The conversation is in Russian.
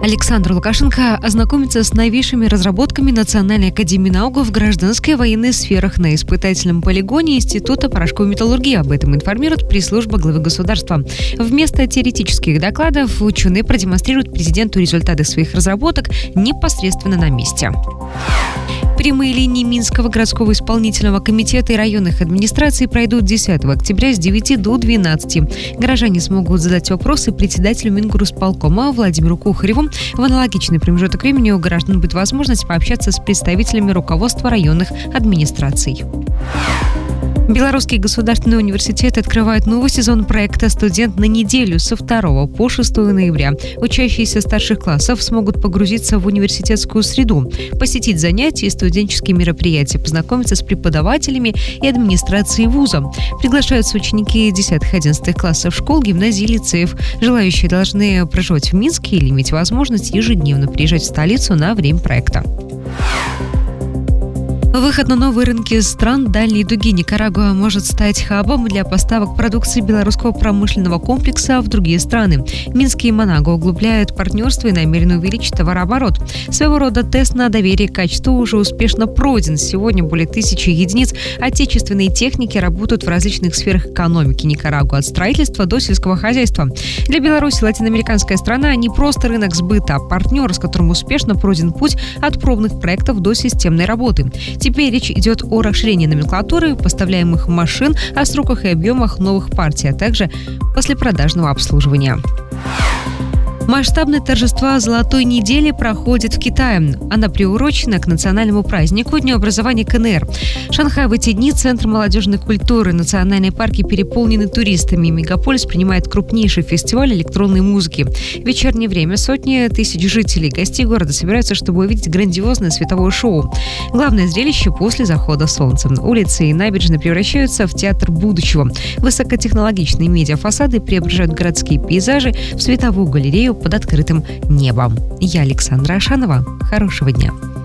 Александр Лукашенко ознакомится с новейшими разработками Национальной академии наук в гражданской и военной сферах на испытательном полигоне Института порошковой металлургии. Об этом информирует пресс-служба главы государства. Вместо теоретических докладов ученые продемонстрируют президенту результаты своих разработок непосредственно на месте. Прямые линии Минского городского исполнительного комитета и районных администраций пройдут 10 октября с 9 до 12. Горожане смогут задать вопросы председателю Мингорисполкома Владимиру Кухареву. В аналогичный промежуток времени у граждан будет возможность пообщаться с представителями руководства районных администраций. Белорусский государственный университет открывает новый сезон проекта «Студент на неделю» со 2 по 6 ноября. Учащиеся старших классов смогут погрузиться в университетскую среду, посетить занятия и студенческие мероприятия, познакомиться с преподавателями и администрацией вуза. Приглашаются ученики 10-11 классов школ, гимназий, лицеев. Желающие должны проживать в Минске или иметь возможность ежедневно приезжать в столицу на время проекта. Выход на новые рынки стран дальней дуги. Никарагуа может стать хабом для поставок продукции белорусского промышленного комплекса в другие страны. Минск и Манаго углубляют партнерство и намерены увеличить товарооборот. Своего рода тест на доверие к качеству уже успешно пройден. Сегодня более 1000 единиц отечественной техники работают в различных сферах экономики Никарагуа, от строительства до сельского хозяйства. Для Беларуси латиноамериканская страна не просто рынок сбыта, а партнер, с которым успешно пройден путь от пробных проектов до системной работы. Теперь речь идет о расширении номенклатуры поставляемых машин, о сроках и объемах новых партий, а также послепродажного обслуживания. Масштабные торжества «Золотой недели» проходят в Китае. Она приурочена к национальному празднику Дню образования КНР. Шанхай в эти дни – центр молодежной культуры. Национальные парки переполнены туристами. Мегаполис принимает крупнейший фестиваль электронной музыки. В вечернее время сотни тысяч жителей и гостей города собираются, чтобы увидеть грандиозное световое шоу. Главное зрелище после захода солнца. Улицы и набережные превращаются в театр будущего. Высокотехнологичные медиафасады преображают городские пейзажи в световую галерею под открытым небом. Я Александра Ашанова. Хорошего дня.